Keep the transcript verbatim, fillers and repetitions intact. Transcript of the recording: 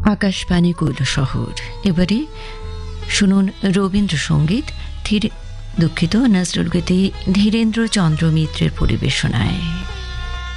আকাশবাণী কৈলাসহর। এবারে শুনুন রবীন্দ্রসঙ্গীত, দুঃখিত নজরুল গীতি ধীরেন্দ্র চন্দ্র মিত্রের পরিবেশনায়।